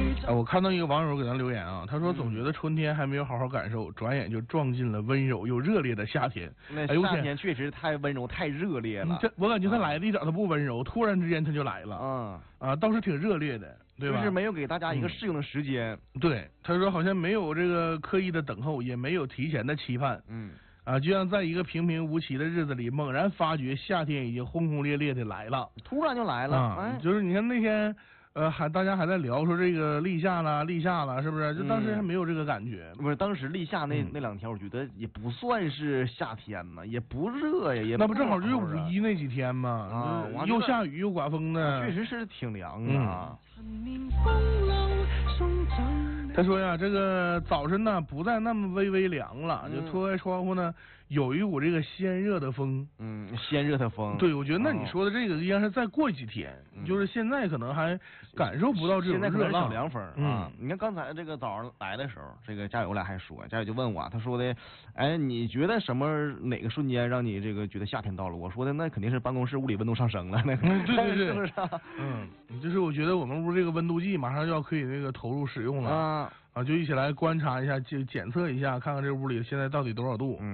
我看到一个网友给咱留言啊，他说总觉得春天还没有好好感受，转眼就撞进了温柔又热烈的夏天。 那夏天确实太温柔太热烈了。 我感觉他来的一点都不温柔，突然之间他就来了。倒是挺热烈的，对吧？ 就是没有给大家一个适应的时间。 对，他说好像没有这个刻意的等候，也没有提前的期盼。就像在一个平平无奇的日子里，猛然发觉夏天已经轰轰烈烈的来了， 突然就来了。 就是你看那天。大家还在聊说这个立夏了，是不是？就当时还没有这个感觉。 不是，当时立夏那两天，我觉得也不算是夏天嘛，也不热呀，也那不正好就是5·1那几天嘛，又下雨又刮风的， 确实是挺凉的。 他说呀，这个早晨呢不再那么微微凉了，就推开窗户呢，有一股这个鲜热的风。 鲜热的风。 对，我觉得那你说的这个应该是再过几天，就是现在可能还感受不到这种热浪。 小凉风啊。你看刚才这个早上来的时候，这个家友俩还说，家友就问我，他说的，哎，你觉得哪个瞬间让你这个觉得夏天到了？我说的那肯定是办公室物理温度上升了。对， 是不是？就是我觉得我们屋这个温度计马上要可以那个投入使用了。就一起来观察一下，就检测一下，看看这屋里现在到底多少度。